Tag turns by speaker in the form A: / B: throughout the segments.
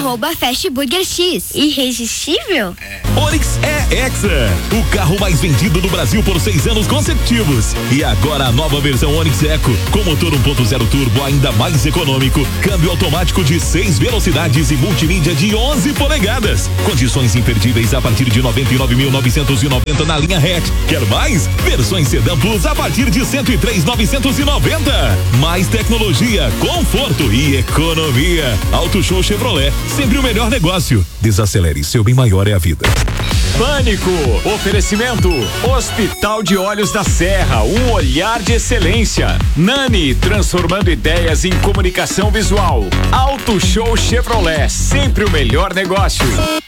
A: @FastBurgerX.
B: Irresistível?
C: Onix é Hexa, o carro mais vendido do Brasil por 6 anos consecutivos. E agora a nova versão Onix Eco, com motor 1.0 turbo ainda mais econômico, câmbio automático de 6 velocidades e multimídia de 11 polegadas. Condições imperdíveis a partir de 99.990 na linha hatch. Quer mais? Versões Sedan Plus a partir de 103.990. Mais tecnologia, conforto e economia. Auto Show Chevrolet, sempre o melhor negócio. Desacelere, seu bem maior é a vida.
D: Pânico, oferecimento Hospital de Olhos da Serra, um olhar de excelência. Nani, transformando ideias em comunicação visual. Auto Show Chevrolet, sempre o melhor negócio.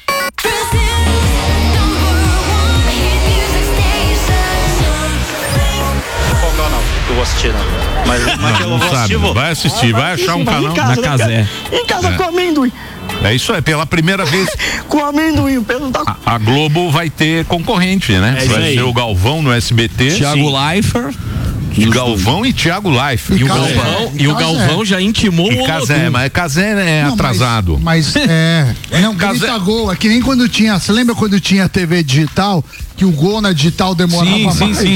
E: Eu vou assistir, não. Mas eu vou assistir.
F: Vai assistir, vai achar um canal
E: na Casé.
G: Em casa com amendoim.
F: É isso aí, pela primeira vez.
G: Com amendoim, o Pedro tá.
F: A Globo vai ter concorrente, né? Vai ser o Galvão no SBT.
E: Thiago Leifert.
F: Galvão e Thiago Leifert.
E: E o Galvão já intimou o
F: Casé, mas Casé é atrasado.
H: Mas não, grita gol, é que nem quando tinha, você lembra quando tinha TV digital, que o gol na digital demorava mais?
F: Sim,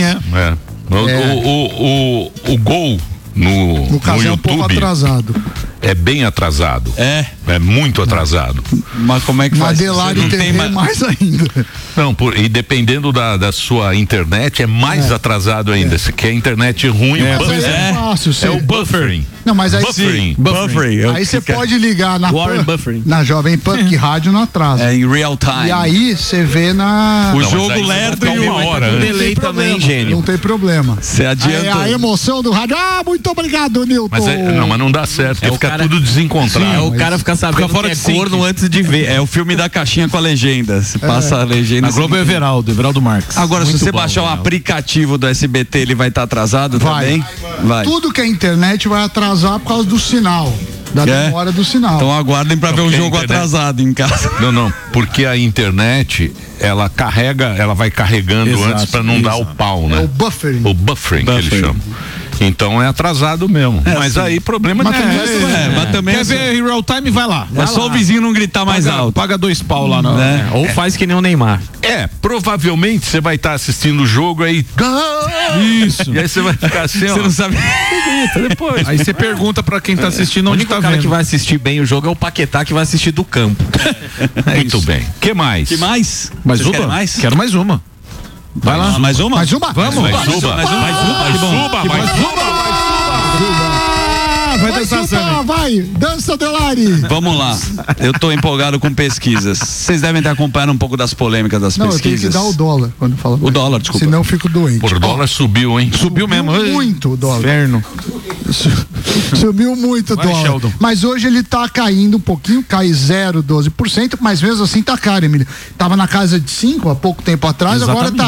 F: o gol no
H: caso
F: YouTube
H: é um pouco atrasado.
F: É bem atrasado. É muito atrasado.
E: Mas como é que faz?
H: Adelário TV mais ainda.
F: Não, e dependendo da sua internet, é mais atrasado ainda. Se quer internet ruim,
H: é fácil,
F: é o buffering.
H: Não, mas aí
F: buffering.
H: Aí você pode ligar na Jovem Pan, que rádio não atrasa.
E: É em real time.
H: E aí você vê
E: o jogo lerdo e
F: uma hora.
E: Delay também, gênio.
H: Não tem problema.
E: Você adianta.
H: A emoção do rádio. Muito obrado, Nilton.
F: Mas não dá certo, porque fica tudo desencontrado.
E: O cara fica sabendo fora que é corno antes de ver. É o filme da caixinha com a legenda. Você passa a legenda.
I: A Globo é Everaldo Marques.
E: Agora, se você baixar o aplicativo do SBT, ele vai estar atrasado também? Vai.
H: Tudo que é internet vai atrasar por causa do sinal. Da demora do sinal.
E: Então aguardem pra ver um jogo atrasado em casa.
F: Não, porque a internet, ela vai carregando antes pra não dar o pau, né?
H: É o buffering.
F: O buffering que eles chamam. Então é atrasado mesmo. Mas aí problema não é.
I: Mas também quer ver em real time, vai lá.
E: É só o vizinho não gritar mais alto.
I: Paga 2 pau lá, né?
E: Ou faz que nem o Neymar.
F: Provavelmente você vai estar assistindo o jogo aí.
I: Isso.
F: E aí você vai ficar assim,
E: Você não sabe.
I: Depois. Aí você pergunta pra quem tá assistindo onde tá vendo. O
E: cara que vai assistir bem o jogo é o Paquetá, que vai assistir do campo.
F: Muito bem. Que mais?
I: Mais uma?
E: Mais?
I: Quero mais uma. Vai lá.
E: Mais uma?
H: Mais uma?
I: Vamos.
F: Mais uma.
I: Vai dançar, Sammy.
H: Vai, dança, Delari.
E: Vamos lá. Eu tô empolgado com pesquisas. Vocês devem estar acompanhando um pouco das polêmicas das pesquisas.
H: Eu tenho que dar o dólar quando fala.
E: O dólar, desculpa.
H: Senão eu fico doente.
F: O dólar subiu, hein?
I: Subiu mesmo.
H: Muito o dólar.
I: Inferno.
H: Subiu muito o dólar.
I: Sheldon.
H: Mas hoje ele tá caindo um pouquinho, cai 0,12%, mas mesmo assim tá caro, Emílio. Tava na casa de 5 há pouco tempo atrás, agora tá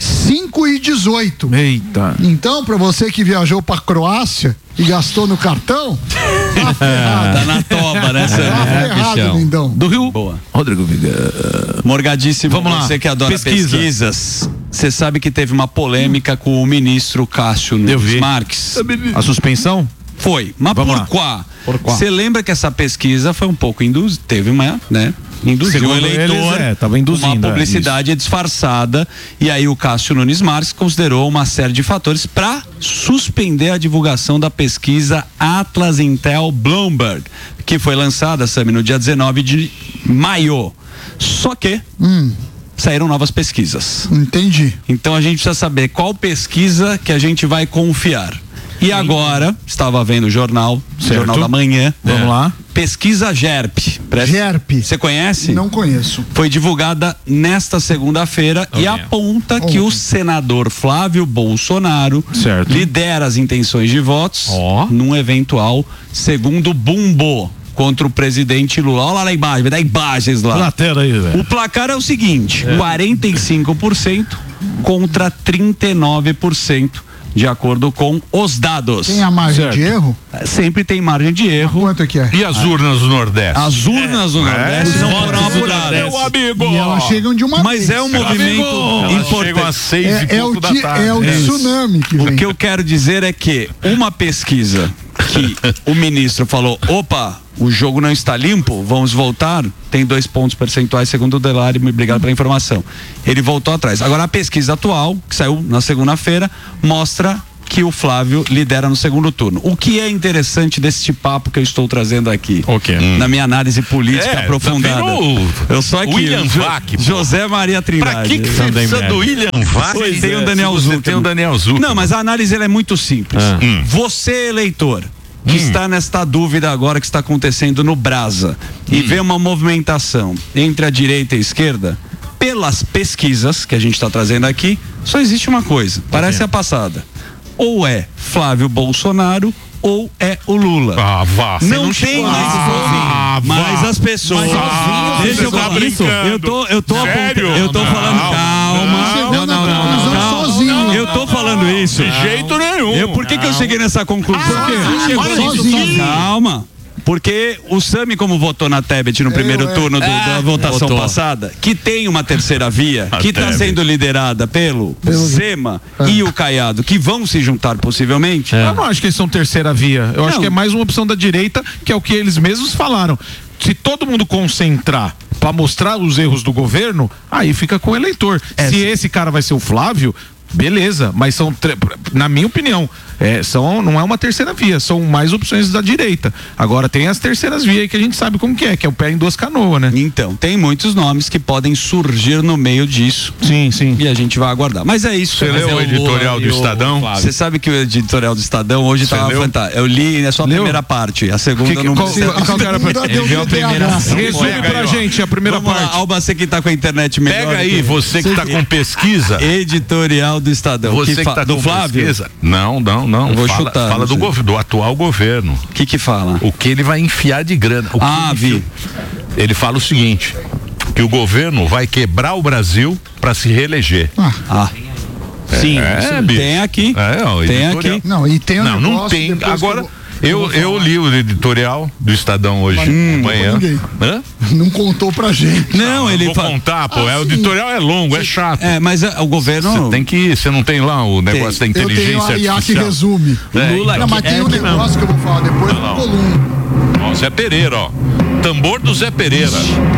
H: 5,18.
I: Eita.
H: Então, pra você que viajou pra Croácia e gastou no cartão, tá ferrado.
E: Tá na toba, né, Sam?
H: Tá ferrado, lindão.
I: Do Rio.
E: Boa.
I: Rodrigo Viga.
E: Morgadíssimo.
I: Vamos lá.
E: Você que adora pesquisas. Você sabe que teve uma polêmica com o ministro Cássio Nunes Marques.
I: A suspensão?
E: Foi. Mas por quê? Você lembra que essa pesquisa foi um pouco teve uma, né? Induziu o eleitor,
I: tava induzindo,
E: uma publicidade disfarçada, e aí o Cássio Nunes Marques considerou uma série de fatores para suspender a divulgação da pesquisa Atlas Intel Bloomberg, que foi lançada, Sami, no dia 19 de maio. Só que saíram novas pesquisas.
H: Entendi.
E: Então a gente precisa saber qual pesquisa que a gente vai confiar. E agora, estava vendo o Jornal da Manhã.
I: Vamos lá.
E: Pesquisa GERP.
H: GERP.
E: Você conhece?
H: Não conheço.
E: Foi divulgada nesta segunda-feira e aponta que o senador Flávio Bolsonaro lidera as intenções de votos num eventual segundo bumbo contra o presidente Lula. Olha lá embaixo, vai dar imagens lá.
I: Aí,
E: o placar é o seguinte: 45% contra 39%. De acordo com os dados.
H: Tem a margem de erro?
E: Sempre tem margem de erro.
H: Quanto é que é?
F: E as urnas do Nordeste?
E: As urnas do Nordeste não foram apuradas.
F: Meu amigo!
H: E elas chegam de uma
E: Mas é um movimento importante.
F: Chegam às 6 e pouco da tarde.
H: É o tsunami que vem.
E: O que eu quero dizer é que uma pesquisa que o ministro falou, opa, o jogo não está limpo, vamos voltar, tem 2 pontos percentuais segundo o Delari, obrigado pela informação. Ele voltou atrás. Agora a pesquisa atual, que saiu na segunda-feira, mostra que o Flávio lidera no segundo turno. O que é interessante desse papo que eu estou trazendo aqui? Na minha análise política aprofundada. Eu sou aqui,
F: William Vac,
E: José Maria Trindade.
F: Pra que você precisa do William Vac?
E: Tem o Daniel Zuckerman.
F: Tem o Daniel Zuckerman.
E: Não, mas a análise ela é muito simples. Você, eleitor, que está nesta dúvida agora que está acontecendo no Brasa e vê uma movimentação entre a direita e a esquerda, pelas pesquisas que a gente está trazendo aqui, só existe uma coisa, parece a passada. Ou é Flávio Bolsonaro ou é o Lula. Não tem mais mas as pessoas. Deixa eu falar isso. Eu tô falando calma. Não. Eu tô falando isso.
F: De jeito nenhum.
E: Por que eu cheguei nessa conclusão? Calma. Porque o Sami, como votou na Tebet no primeiro turno da votação passada, que tem uma terceira via, que está sendo liderada pelo Zema e o Caiado, que vão se juntar possivelmente.
I: Eu não acho que eles são terceira via. Eu acho que é mais uma opção da direita, que é o que eles mesmos falaram. Se todo mundo concentrar para mostrar os erros do governo, aí fica com o eleitor. Se esse cara vai ser o Flávio, beleza, mas são, na minha opinião, não é uma terceira via, são mais opções da direita. Agora tem as terceiras vias aí que a gente sabe como que é o pé em duas canoas, né?
E: Então, tem muitos nomes que podem surgir no meio disso.
I: Sim.
E: E a gente vai aguardar. Mas é isso.
F: Você leu o editorial do Estadão?
E: Você sabe que o editorial do Estadão hoje estava fantástico. Eu li só a primeira parte, a segunda não precisa.
I: Ele viu a primeira. Resume pra gente a primeira parte.
E: Alba, você que tá com a internet melhor.
F: Pega aí, você que tá com pesquisa.
E: Editorial do Estadão.
F: Você que tá
E: do
F: com
E: Flávio?
F: pesquisa. Não.
E: Eu vou chutar.
F: Fala do atual governo.
E: O que fala?
F: O que ele vai enfiar de grana.
E: Vi.
F: Ele fala o seguinte, que o governo vai quebrar o Brasil para se reeleger.
E: Sim, tem aqui. Tem aqui.
H: Não, e tem
F: não tem. Agora, eu li o editorial do Estadão hoje de manhã.
H: Não contou pra gente.
E: Não, ele
F: vou contar, pô. O editorial é longo, é chato.
E: Mas o governo.
F: Você não tem lá o negócio da inteligência
H: artificial. Eu tenho a IA que resume.
F: Lula,
H: mas tem um negócio que eu vou falar depois do Columbo.
F: Zé Pereira, ó. Tambor do Zé Pereira.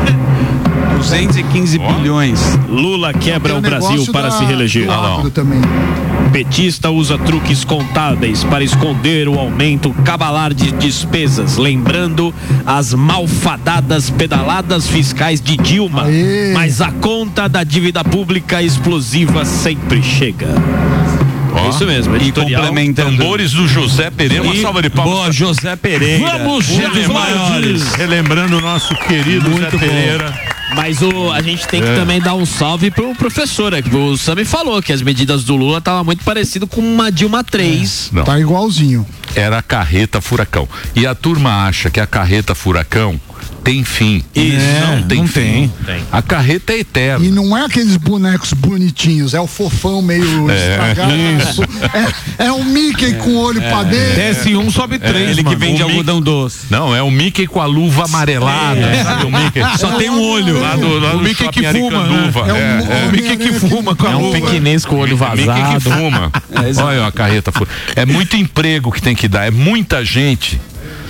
E: 215 bilhões.
A: Lula quebra o Brasil para se reeleger. Petista usa truques contábeis para esconder o aumento cabalar de despesas, lembrando as malfadadas pedaladas fiscais de Dilma. Mas a conta da dívida pública explosiva sempre chega. É isso mesmo, editorial.
E: E complementando.
F: Tambores do José Pereira, uma salva de palmas.
E: Boa, José Pereira.
A: Vamos,
E: um dos maiores.
F: Relembrando o nosso querido José Pereira.
A: Mas a gente tem que também dar um salve pro professor, que o Sami falou que as medidas do Lula estavam muito parecidas com uma Dilma 3.
H: Tá igualzinho.
F: Era a carreta furacão. E a turma acha que a carreta furacão tem fim. Não tem fim. A carreta é eterna.
H: E não é aqueles bonecos bonitinhos, é o fofão meio estragado. Isso. É o Mickey com o olho pra dentro.
I: Desce um, sobe 3.
E: Ele que vende algodão doce.
F: Não, é o Mickey com a luva amarelada. Sabe o Mickey?
E: Só tem um olho.
F: Lá do
I: Mickey que fuma.
H: É o Mickey que fuma com a luva.
A: É um pequinês com o olho vazado.
F: Mickey que fuma. Olha a carreta fura. É muito emprego que tem que dar. É muita gente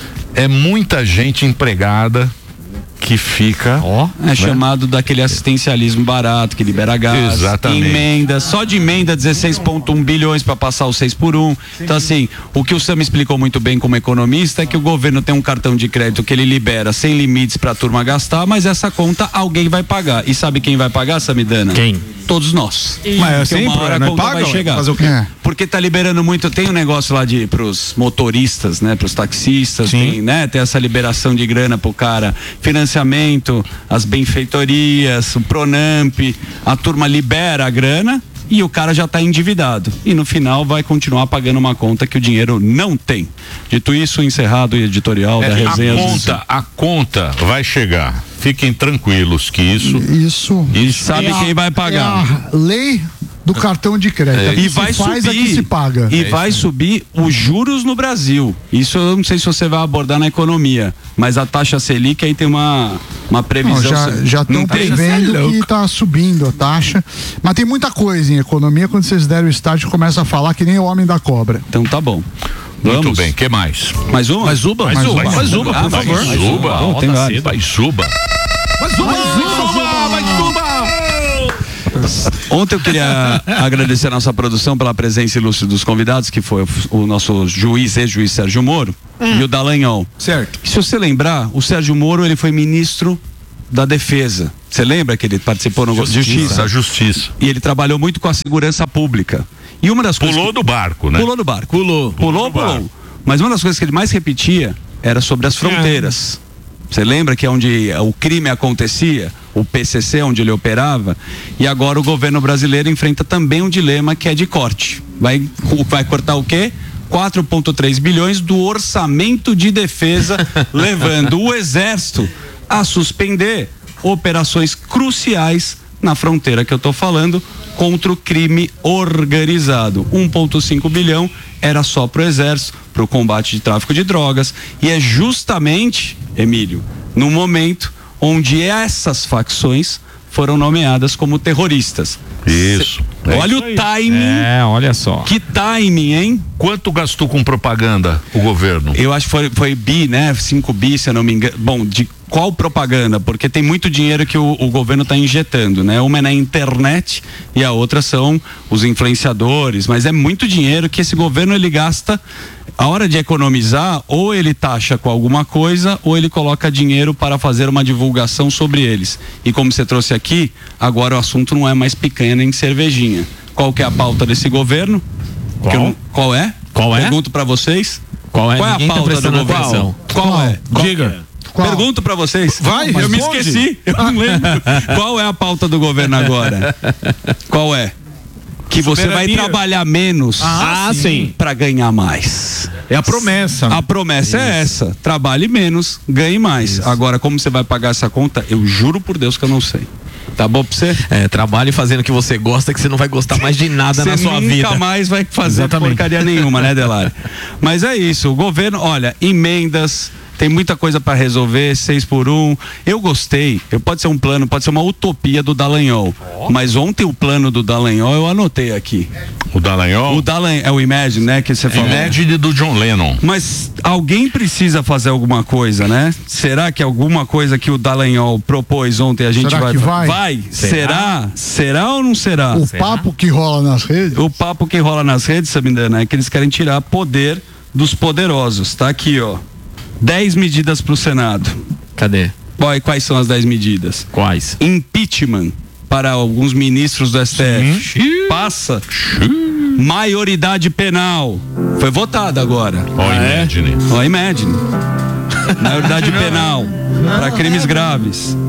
F: empregada que fica
E: chamado daquele assistencialismo barato que libera gás.
F: Exatamente.
E: Emenda, só de emenda 16,1 bilhões para passar o 6x1. Então assim, o que o Sam explicou muito bem como economista é que o governo tem um cartão de crédito que ele libera sem limites para a turma gastar, mas essa conta alguém vai pagar. E sabe quem vai pagar, Samidana?
A: Quem?
E: Todos nós.
I: Mas sempre
E: uma hora a conta vai chegar.
I: Fazer o quê?
E: Porque tá liberando muito, tem um negócio lá pros motoristas, né, pros taxistas, tem essa liberação de grana pro cara, financiamento, as benfeitorias, o Pronamp, a turma libera a grana e o cara já está endividado e no final vai continuar pagando uma conta que o dinheiro não tem. Dito isso, encerrado o editorial da resenha.
F: A conta vai chegar. Fiquem tranquilos que isso.
E: E sabe quem vai pagar?
H: É a lei do cartão de crédito.
E: E vai subir.
H: Se paga.
E: E vai subir os juros no Brasil. Isso eu não sei se você vai abordar na economia, mas a taxa Selic aí tem uma previsão.
H: Já estão prevendo que está subindo a taxa. Mas tem muita coisa em economia. Quando vocês deram o estágio, começa a falar que nem o homem da cobra.
E: Então tá bom.
F: Muito bem, que mais?
E: Mais uma?
I: Mais uma, por favor.
E: Tem vários. Ontem eu queria agradecer a nossa produção pela presença ilustre dos convidados, que foi o nosso ex-juiz Sérgio Moro e o Dallagnol.
I: Certo.
E: Se você lembrar, o Sérgio Moro, ele foi ministro da Defesa. Você lembra que ele participou no
F: Justiça.
E: E ele trabalhou muito com a segurança pública. E uma das coisas
F: do barco, né?
E: Pulou do barco. Pulou. Mas uma das coisas que ele mais repetia era sobre as fronteiras. Você lembra que é onde o crime acontecia, o PCC, onde ele operava, e agora o governo brasileiro enfrenta também um dilema que é de corte. Vai cortar o quê? 4,3 bilhões do orçamento de defesa, levando o Exército a suspender operações cruciais na fronteira que eu estou falando contra o crime organizado. 1,5 bilhão era só para o Exército, para o combate de tráfico de drogas, e é justamente, Emílio, no momento onde essas facções foram nomeadas como terroristas.
F: Isso.
E: Olha o timing.
I: Olha só.
E: Que timing, hein?
F: Quanto gastou com propaganda o governo?
E: Eu acho que foi bi, né? 5 bi, se eu não me engano. Bom, de qual propaganda? Porque tem muito dinheiro que o governo está injetando, né? Uma é na internet e a outra são os influenciadores, mas é muito dinheiro que esse governo ele gasta. A hora de economizar, ou ele taxa com alguma coisa, ou ele coloca dinheiro para fazer uma divulgação sobre eles. E como você trouxe aqui, agora o assunto não é mais picanha nem cervejinha. Qual que é a pauta desse governo? Qual é? Pergunto para vocês. Qual é a pauta do governo? Qual é?
I: Diga.
E: Pergunto pra vocês.
I: Vai,
E: eu me esqueci. Eu não lembro. Qual é a pauta do governo agora? Qual é? Que você vai trabalhar menos
A: sim.
E: para ganhar mais.
I: É a promessa.
E: A promessa é essa. Trabalhe menos, ganhe mais. Agora, como você vai pagar essa conta? Eu juro por Deus que eu não sei. Tá bom pra você?
A: Trabalhe fazendo o que você gosta, que você não vai gostar mais de nada na sua vida.
E: Você nunca mais vai fazer porcaria nenhuma, né, Delari? Mas é isso. O governo, olha, emendas. Tem muita coisa para resolver, 6x1. Eu gostei. Pode ser um plano, pode ser uma utopia do Dallagnol. Mas ontem o plano do Dallagnol eu anotei aqui.
F: O Dallagnol?
E: O Dallagnol é o Imagine, né? Que você falou.
F: Imagine do John Lennon.
E: Mas alguém precisa fazer alguma coisa, né? Será que alguma coisa que o Dallagnol propôs ontem a gente vai? Vai? Será? Será ou não será?
H: Papo que rola nas redes?
E: O papo que rola nas redes, Samidana, é que eles querem tirar poder dos poderosos. Tá aqui, ó. 10 medidas para o Senado.
A: Cadê?
E: Quais são as 10 medidas?
A: Quais?
E: Impeachment para alguns ministros do STF. Passa. Maioridade penal. Foi votada agora. Imagine. Maioridade penal para crimes graves.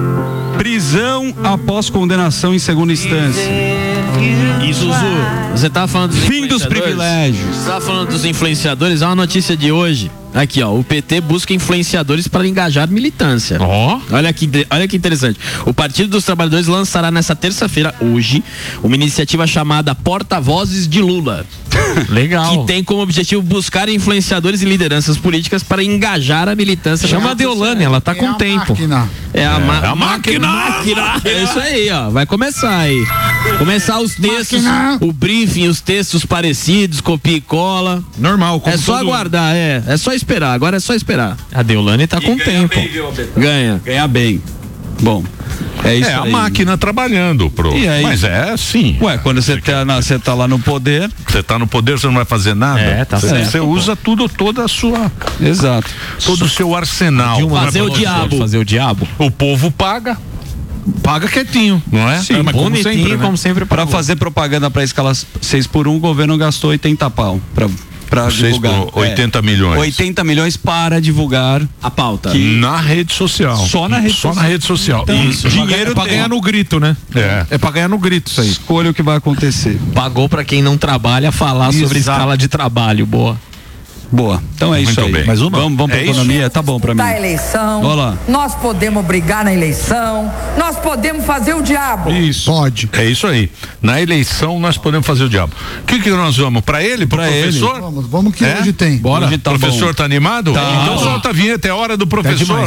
E: Prisão após condenação em segunda instância.
A: Isso, Zuzu. Você tava falando dos
E: fim dos privilégios.
A: Você tava falando dos influenciadores. Há uma notícia de hoje. Aqui, ó. O PT busca influenciadores para engajar militância. Olha que interessante. O Partido dos Trabalhadores lançará nessa terça-feira, hoje, uma iniciativa chamada Porta-Vozes de Lula.
E: Legal.
A: Que tem como objetivo buscar influenciadores e lideranças políticas para engajar a militância.
E: Chama a Deolane, ela tá com tempo.
A: É a máquina. É isso aí, ó. Vai começar aí. Começar os textos, o briefing, os textos parecidos, copia e cola.
I: Normal.
A: É só aguardar, é só esperar. Agora é só esperar.
E: A Deolane tá com tempo. Ganha bem. Bom, é isso aí.
F: A máquina trabalhando, mas é assim.
E: Ué, quando você tá lá no poder.
F: Você tá no poder, você não vai fazer nada?
E: Tá certo.
F: Você usa toda a sua.
E: Exato.
F: Todo o seu arsenal.
A: Fazer o diabo.
F: O povo paga.
I: Paga quietinho,
F: não é?
E: Sim,
I: bonitinho, como sempre.
E: Para fazer propaganda para escala 6x1, o governo gastou 80 pau para divulgar.
F: 80 milhões.
E: 80 milhões para divulgar
A: a pauta.
F: Na rede social.
E: Só na rede social.
I: Então, isso. Dinheiro é pra ganhar no grito, né? É pra ganhar no grito isso aí.
E: Escolha o que vai acontecer.
A: Pagou para quem não trabalha falar sobre escala de trabalho.
E: Boa. Então é isso aí.
F: Bem.
E: Mais uma? Vamos pra economia? Tá bom pra mim.
B: Da eleição.
E: Olá.
B: Nós podemos brigar na eleição. Nós podemos fazer o diabo.
F: Isso.
H: Pode.
F: É isso aí. Na eleição nós podemos fazer o diabo. O que nós vamos? Pra ele? Pro professor?
H: Vamos que hoje tem.
E: Bora. Hoje tá
F: o professor tá animado? Então solta a vinheta. É hora do professor.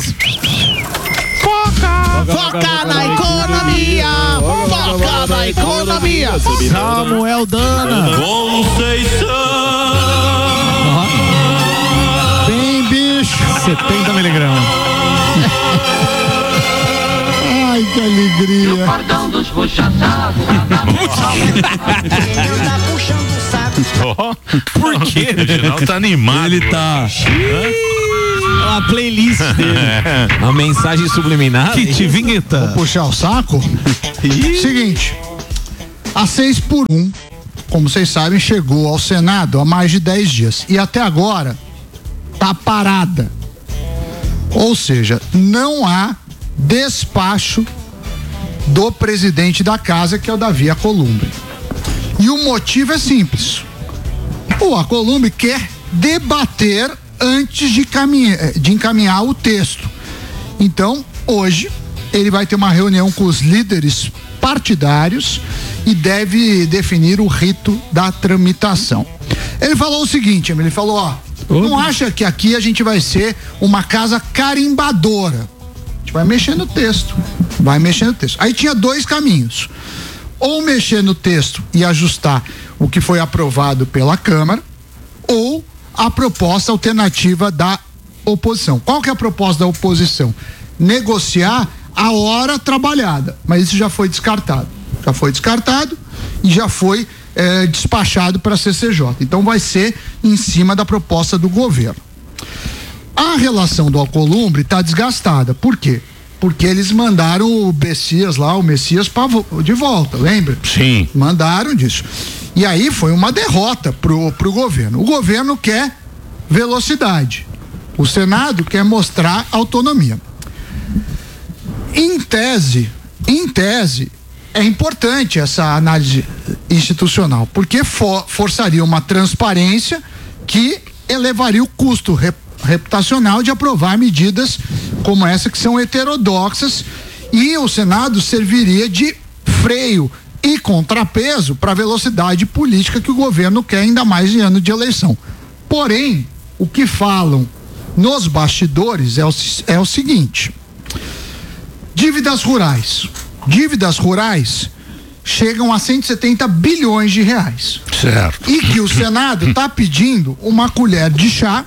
H: Foca na economia! Foca na economia!
I: Samuel Dana!
C: Conceição!
H: Bem, bicho.
I: 70 miligramas.
H: Ai, que alegria.
J: O cordão dos puxa-sacos.
F: Por quê? O Reginaldo tá animado.
E: Ele tá.
A: A playlist dele. Uma mensagem subliminar.
I: Kit vinheta.
H: Vou puxar o saco. Seguinte. A 6x1, como vocês sabem, chegou ao Senado há mais de 10 dias. E até agora tá parada. Ou seja, não há despacho do presidente da casa, que é o Davi Alcolumbre. E o motivo é simples. O Alcolumbre quer debater antes de encaminhar o texto. Então, hoje, ele vai ter uma reunião com os líderes partidários e deve definir o rito da tramitação. Ele falou o seguinte, ele falou, não acha que aqui a gente vai ser uma casa carimbadora? A gente vai mexer no texto. Aí tinha dois caminhos. Ou mexer no texto e ajustar o que foi aprovado pela Câmara, ou a proposta alternativa da oposição. Qual que é a proposta da oposição? Negociar a hora trabalhada, mas isso já foi descartado. E já foi despachado para a CCJ. Então vai ser em cima da proposta do governo. A relação do Alcolumbre está desgastada. Por quê? Porque eles mandaram o Messias de volta, lembra?
F: Sim.
H: Mandaram disso. E aí foi uma derrota pro governo. O governo quer velocidade. O Senado quer mostrar autonomia. Em tese, é importante essa análise institucional, porque forçaria uma transparência que elevaria o custo reputacional de aprovar medidas como essa, que são heterodoxas, e o Senado serviria de freio e contrapeso para a velocidade política que o governo quer, ainda mais em ano de eleição. Porém, o que falam nos bastidores é o seguinte: dívidas rurais chegam a 170 bilhões de reais.
F: Certo.
H: E que o Senado está pedindo uma colher de chá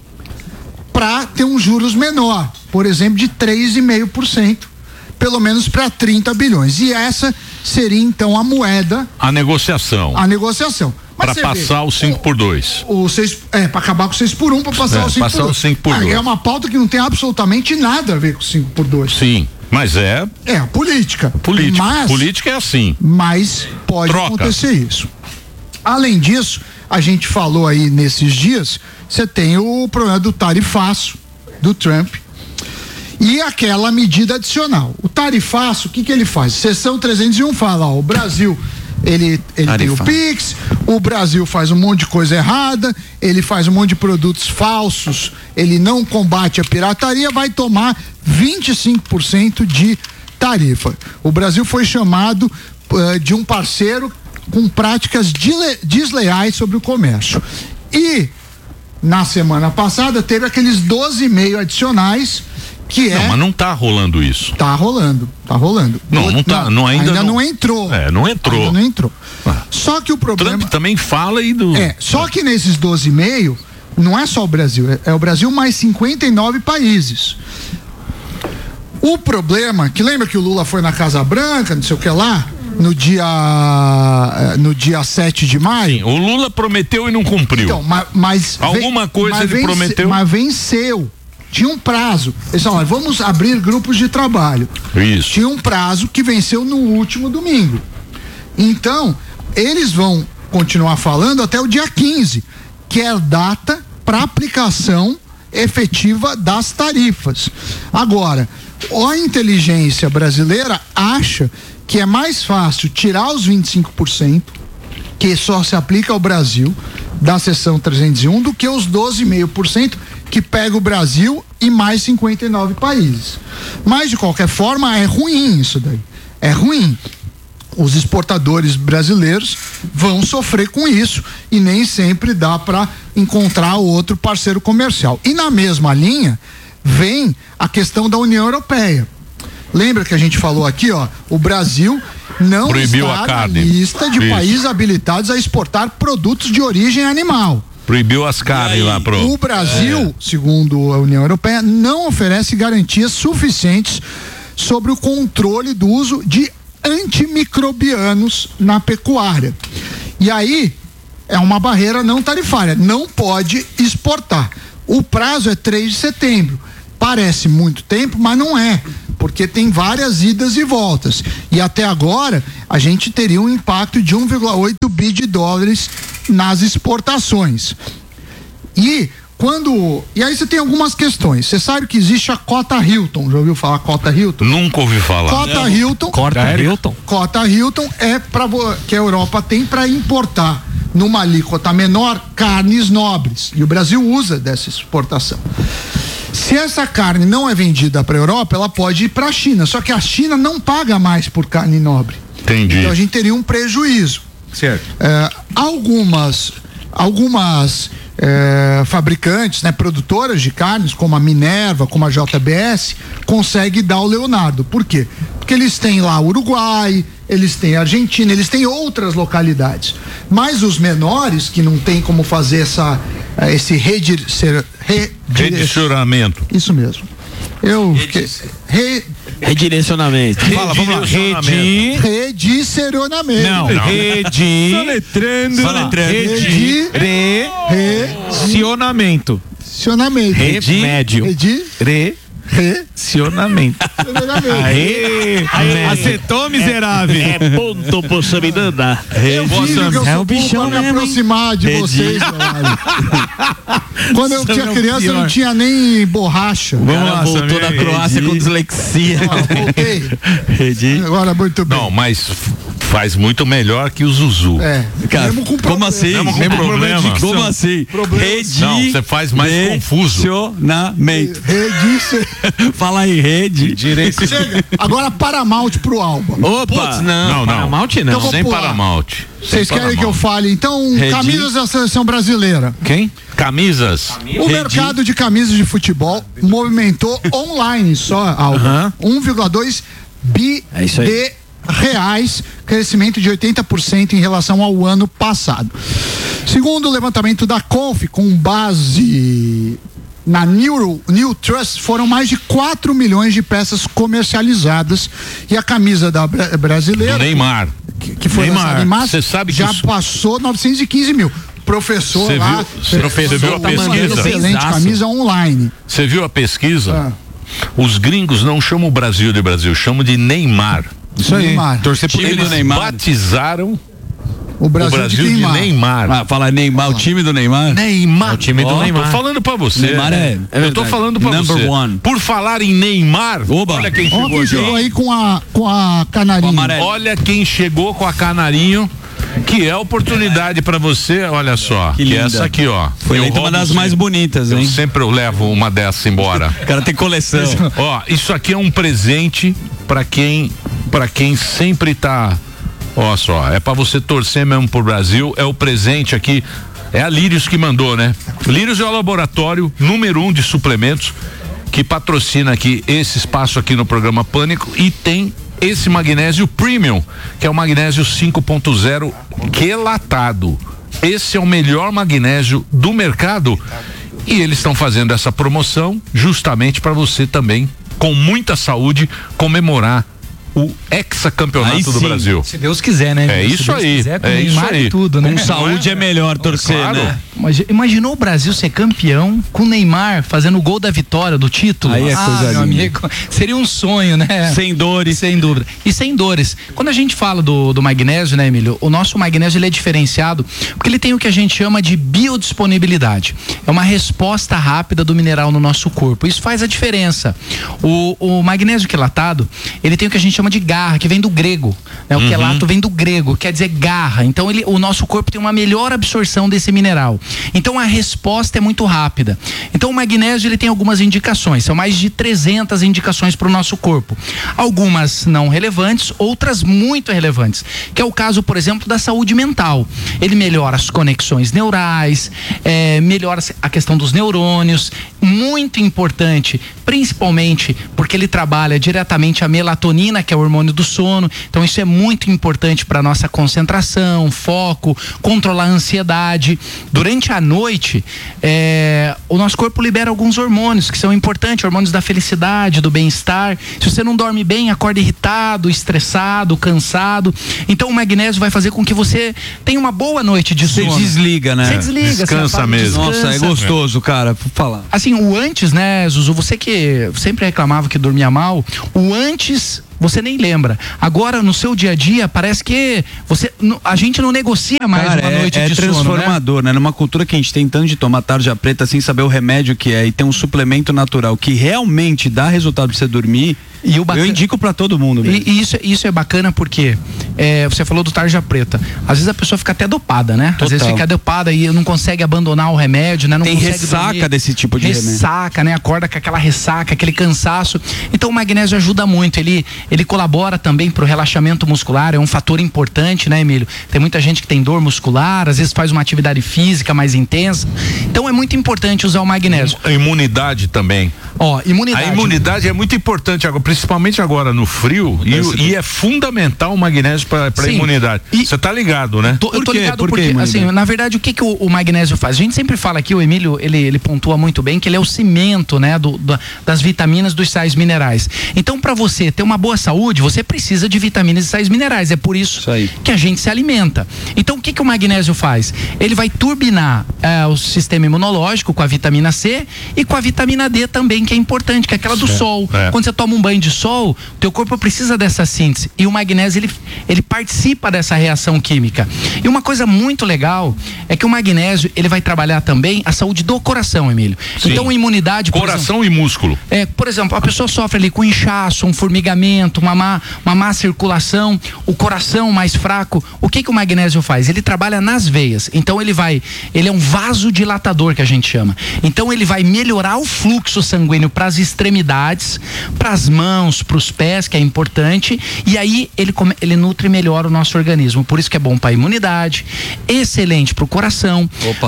H: para ter um juros menor, por exemplo, de 3,5%, pelo menos para 30 bilhões. E essa seria então a moeda.
F: A negociação.
H: Para
F: passar o 5x2.
H: Para acabar com o 6x1, para passar o 5x2. É uma pauta que não tem absolutamente nada a ver com o 5x2.
F: Sim, mas é.
H: É a política.
F: Política é assim.
H: Mas pode acontecer isso. Além disso, a gente falou aí nesses dias, você tem o problema do tarifaço do Trump e aquela medida adicional. O tarifaço, o que ele faz? Seção 301 fala, o Brasil, ele tem o PIX, o Brasil faz um monte de coisa errada, ele faz um monte de produtos falsos, ele não combate a pirataria, vai tomar 25% de tarifa. O Brasil foi chamado de um parceiro com práticas desleais sobre o comércio. E na semana passada teve aqueles 12,5 adicionais que
F: Não, mas não tá rolando isso.
H: Tá rolando. Ainda não entrou.
F: Não entrou.
H: Ainda não entrou. Só que o problema...
F: Trump também fala aí do...
H: Só que nesses 12,5 não é só o Brasil, é o Brasil mais 59 países. O problema, que lembra que o Lula foi na Casa Branca, não sei o que lá, no dia 7 de maio.
F: Sim, o Lula prometeu e não cumpriu.
H: Então, mas
F: alguma coisa ele prometeu.
H: Mas venceu. Tinha um prazo. Eles falaram, vamos abrir grupos de trabalho.
F: Isso.
H: Tinha um prazo que venceu no último domingo. Então, eles vão continuar falando até o dia 15, que é a data para aplicação efetiva das tarifas. Agora, a inteligência brasileira acha que é mais fácil tirar os 25%, que só se aplica ao Brasil, da seção 301, do que os 12,5% que pega o Brasil e mais 59 países. Mas, de qualquer forma, é ruim isso daí. É ruim. Os exportadores brasileiros vão sofrer com isso e nem sempre dá para encontrar outro parceiro comercial. E na mesma linha vem a questão da União Europeia. Lembra que a gente falou aqui, o Brasil não
F: proibiu
H: está
F: a carne.
H: na lista de países habilitados a exportar produtos de origem animal.
F: Proibiu as carnes lá,
H: O Brasil, segundo a União Europeia, não oferece garantias suficientes sobre o controle do uso de antimicrobianos na pecuária. E aí é uma barreira não tarifária, não pode exportar. O prazo é 3 de setembro. Parece muito tempo, mas não é, porque tem várias idas e voltas. E até agora a gente teria um impacto de 1,8 bi de dólares nas exportações. E aí você tem algumas questões. Você sabe que existe a cota Hilton. Já ouviu falar cota Hilton?
F: Nunca ouvi falar.
H: Cota Hilton. Cota Hilton é que a Europa tem para importar numa alíquota menor carnes nobres. E o Brasil usa dessa exportação. Se essa carne não é vendida para a Europa, ela pode ir para a China. Só que a China não paga mais por carne nobre.
F: Entendi.
H: Então a gente teria um prejuízo.
I: Certo.
H: Algumas fabricantes, né, produtoras de carnes, como a Minerva, como a JBS, conseguem dar o Leonardo. Por quê? Porque eles têm lá Uruguai, eles têm Argentina, eles têm outras localidades. Mas os menores, que não tem como fazer esse
F: redirecionamento.
H: Isso mesmo.
A: Redirecionamento.
I: Fala, vamos lá.
H: Redirecionamento.
I: Não. Redirecionamento.
A: Remédio.
I: Redirecionamento. Acertou, miserável.
A: É ponto por Samidana.
H: Eu sou bichão pra me aproximar de vocês, velho. Quando eu tinha criança, eu não tinha nem borracha.
E: Vamos lá, voltou da Croácia com dislexia.
H: Voltei. Agora, muito bem.
F: Não, mas faz muito melhor que o Zuzu.
E: Cara, como assim?
F: Mesmo problema.
E: Como assim?
F: Não, você faz mais confuso.
E: Redirecionamento. Fala aí, rede.
H: Chega. Agora Paramount pro Alba.
A: Opa!
F: Não.
A: Paramount não.
H: Então,
F: Sem Paramount.
H: Vocês querem que eu fale? Então, camisas da seleção brasileira.
F: Quem? Camisas.
H: O mercado de camisas de futebol movimentou online só, Alba. 1,2 bi de reais, crescimento de 80% em relação ao ano passado. Segundo o levantamento da Conf, com base na New Trust, foram mais de 4 milhões de peças comercializadas, e a camisa da brasileira,
F: do Neymar,
H: que foi lançada em março,
F: você sabe que
H: já passou 915 mil. Professor
F: você
H: lá,
F: você viu a pesquisa?
H: Excelente camisa online.
F: Você viu a pesquisa? Os gringos não chamam o Brasil de Brasil, chamam de Neymar.
H: Isso aí.
E: Torcer pro time do Neymar.
F: Batizaram
H: o Brasil de Neymar.
E: Fala Neymar, o time do Neymar.
F: Neymar.
E: O time do Neymar.
F: Tô falando pra você.
E: Neymar
F: eu tô falando pra
E: Number
F: você.
E: One.
F: Por falar em Neymar, olha quem chegou aqui.
H: Chegou aí com a Canarinho.
F: Olha quem chegou com a Canarinho. Que é oportunidade pra você, olha só. Que essa aqui, ó.
E: Foi eleita uma das mais bonitas, hein?
F: Eu sempre levo uma dessa embora.
E: O cara tem coleção.
F: Ó, isso aqui é um presente pra quem sempre tá. Ó só, é pra você torcer mesmo pro Brasil. É o presente aqui. É a Lírios que mandou, né? Lírios é o laboratório número 1 de suplementos que patrocina aqui esse espaço aqui no programa Pânico, e tem esse magnésio premium, que é o magnésio 5.0 quelatado. Esse é o melhor magnésio do mercado, e eles estão fazendo essa promoção justamente para você também, com muita saúde, comemorar o hexacampeonato do Brasil.
K: Se Deus quiser, né?
F: É isso aí.
K: Quiser, com
F: é isso aí.
K: Tudo, né?
E: Com saúde é melhor torcer,
F: claro,
E: né?
K: Mas imaginou o Brasil ser campeão com o Neymar fazendo o gol da vitória, do título?
E: Aí é coisa linda.
K: Meu amigo, seria um sonho, né?
E: Sem dores.
K: Sem dúvida. E sem dores. Quando a gente fala do magnésio, né, Emílio? O nosso magnésio, ele é diferenciado porque ele tem o que a gente chama de biodisponibilidade. É uma resposta rápida do mineral no nosso corpo. Isso faz a diferença. O magnésio quelatado, ele tem o que a gente chama de garra, que vem do grego, né? O quelato vem do grego, quer dizer garra. Então o nosso corpo tem uma melhor absorção desse mineral. Então a resposta é muito rápida. Então o magnésio, ele tem algumas indicações, são mais de 300 indicações para o nosso corpo. Algumas não relevantes, outras muito relevantes, que é o caso, por exemplo, da saúde mental. Ele melhora as conexões neurais, melhora a questão dos neurônios, muito importante, principalmente porque ele trabalha diretamente a melatonina, que que é o hormônio do sono. Então isso é muito importante para nossa concentração, foco, controlar a ansiedade. Durante a noite, o nosso corpo libera alguns hormônios que são importantes, hormônios da felicidade, do bem-estar. Se você não dorme bem, acorda irritado, estressado, cansado. Então o magnésio vai fazer com que você tenha uma boa noite de sono.
E: Você desliga, né?
K: Você desliga.
F: Descansa mesmo.
E: Nossa, é gostoso, cara. Vou falar.
K: Assim, o antes, né, Zuzu, você que sempre reclamava que dormia mal, o antes você nem lembra. Agora, no seu dia a dia, parece que a gente não negocia mais uma noite de sono,
E: transformador, né? Numa cultura que a gente tem tanto de tomar tarja preta sem saber o remédio que é e tem um suplemento natural que realmente dá resultado pra você dormir. E eu indico pra todo mundo mesmo.
K: E isso é bacana porque você falou do tarja preta. Às vezes a pessoa fica até dopada, né?
E: Total.
K: Às vezes fica dopada e não consegue abandonar o remédio, né? Não
E: tem
K: consegue
E: ressaca
K: dormir.
E: Desse tipo de remédio.
K: Ressaca, né? Acorda com aquela ressaca, aquele cansaço. Então o magnésio ajuda muito. Ele colabora também pro relaxamento muscular, é um fator importante, né, Emílio? Tem muita gente que tem dor muscular, às vezes faz uma atividade física mais intensa. Então é muito importante usar o magnésio.
F: A imunidade também.
K: Imunidade.
F: A imunidade é muito importante agora, principalmente agora no frio, e é fundamental o magnésio para a imunidade. Você tá ligado, né?
K: Eu tô ligado porque, assim, na verdade, o que o magnésio faz? A gente sempre fala aqui, o Emílio, ele pontua muito bem que ele é o cimento, né, das vitaminas, dos sais minerais. Então, para você ter uma boa saúde, você precisa de vitaminas e sais minerais. É por isso que a gente se alimenta. Então, o que o magnésio faz? Ele vai turbinar o sistema imunológico com a vitamina C e com a vitamina D também, que é importante, que é aquela do sol. Quando você toma um banho de sol, teu corpo precisa dessa síntese. E o magnésio, ele participa dessa reação química. E uma coisa muito legal é que o magnésio, ele vai trabalhar também a saúde do coração, Emílio.
F: Sim.
K: Então, imunidade...
F: Coração e músculo.
K: Por exemplo, a pessoa sofre ali com inchaço, um formigamento, uma má circulação, o coração mais fraco. O que o magnésio faz? Ele trabalha nas veias. Então, ele é um vasodilatador, que a gente chama. Então, ele vai melhorar o fluxo sanguíneo para as extremidades, para as mãos, para os pés, que é importante, e aí ele nutre melhor o nosso organismo. Por isso que é bom para a imunidade, excelente para o coração.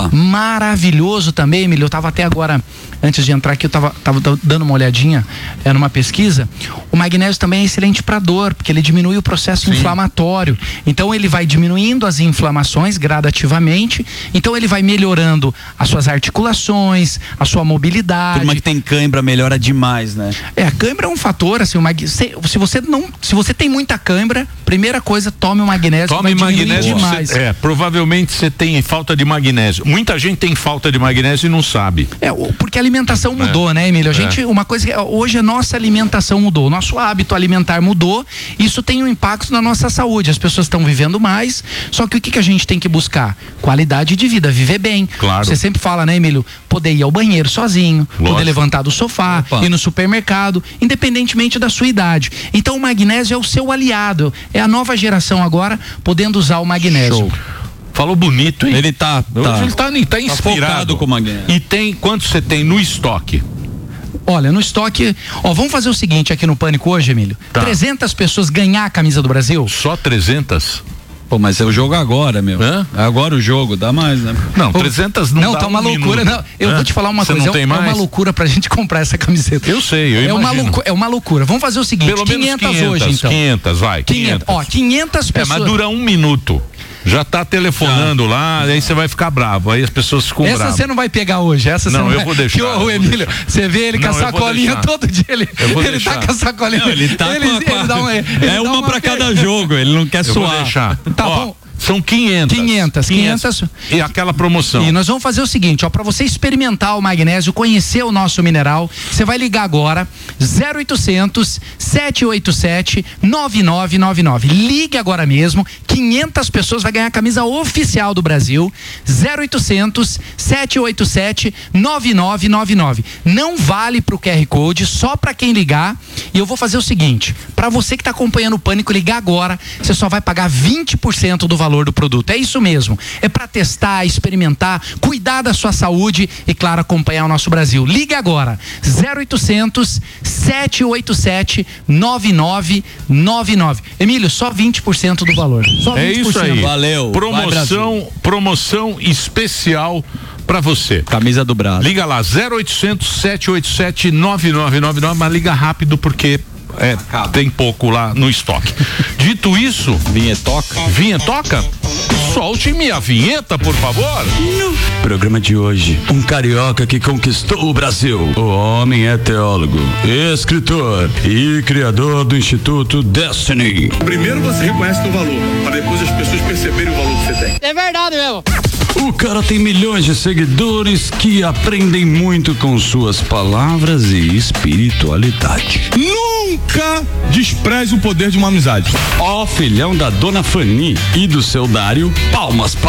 K: Maravilhoso também, Emílio. Eu estava até agora, antes de entrar aqui, eu estava dando uma olhadinha numa pesquisa. O magnésio também é excelente para dor, porque ele diminui o processo inflamatório. Então ele vai diminuindo as inflamações gradativamente. Então ele vai melhorando as suas articulações, a sua mobilidade.
E: Turma que tem cãibra melhora demais, né?
K: A cãibra é um fator, assim, se você tem muita cãibra, primeira coisa, tome o magnésio.
F: Tome magnésio demais. Provavelmente você tem falta de magnésio. Muita gente tem falta de magnésio e não sabe.
K: Porque a alimentação mudou, né, Emílio? Uma coisa hoje a nossa alimentação mudou, o nosso hábito alimentar mudou, isso tem um impacto na nossa saúde. As pessoas estão vivendo mais, só que o que a gente tem que buscar? Qualidade de vida, viver bem.
F: Claro.
K: Você sempre fala, né, Emílio? Poder ir ao banheiro sozinho, poder levantar do sofá, ir no supermercado, independentemente da sua idade. Então o magnésio é o seu aliado, é a nova geração agora podendo usar o magnésio.
F: Show. Falou bonito, hein?
E: Ele tá
F: inspirado
E: com o magnésio.
F: E quanto você tem no estoque?
K: Olha, no estoque, vamos fazer o seguinte aqui no Pânico hoje, Emílio. 300 pessoas ganhar a camisa do Brasil?
F: Só 300?
E: Pô, mas é o jogo agora, meu. Agora o jogo, dá mais, né?
F: Não, 300 não dá
K: tá uma loucura. Não, eu vou te falar uma coisa, é uma loucura pra gente comprar essa camiseta.
F: Eu sei, eu imagino.
K: É uma loucura. Vamos fazer o seguinte,
F: pelo 500 hoje, então. 500, vai, 500.
K: 500 pessoas.
F: Mas dura 1 minuto. Já tá telefonando lá, aí você vai ficar bravo, aí as pessoas ficam bravas.
K: Essa você não vai pegar hoje,
F: eu vou deixar.
K: O Emílio, você vê ele com a sacolinha todo dia, ele tá com a sacolinha.
E: Não, ele tá com uma pra cada jogo, ele não quer suar.
F: Vou deixar.
K: Tá bom.
F: São 500.
K: 500.
F: E aquela promoção.
K: E nós vamos fazer o seguinte, para você experimentar o magnésio, conhecer o nosso mineral, você vai ligar agora 0800 787 9999. Ligue agora mesmo, 500 pessoas vai ganhar a camisa oficial do Brasil. 0800 787 9999. Não vale pro QR Code, só para quem ligar. E eu vou fazer o seguinte, para você que tá acompanhando o Pânico, ligar agora, você só vai pagar 20% do valor do produto. É isso mesmo. É para testar, experimentar, cuidar da sua saúde e, claro, acompanhar o nosso Brasil. Ligue agora. 0800 787 9999. Emílio, só 20% do valor. Só 20%.
F: É isso aí.
E: Valeu.
F: Promoção especial pra você.
E: Camisa do Brasil.
F: Liga lá, 0800 787 9999, mas liga rápido porque tem pouco lá no estoque. Dito isso, vinhetoca, solte-me a vinheta, por favor.
E: Programa de hoje, um carioca que conquistou o Brasil. O homem é teólogo, escritor e criador do Instituto Destiny.
L: Primeiro você reconhece teu valor, para depois as pessoas perceberem o valor que você tem.
M: É verdade mesmo.
E: O cara tem milhões de seguidores que aprendem muito com suas palavras e espiritualidade.
L: Nunca despreze o poder de uma amizade.
E: Ó, filhão da Dona Fani e do seu Dário, palmas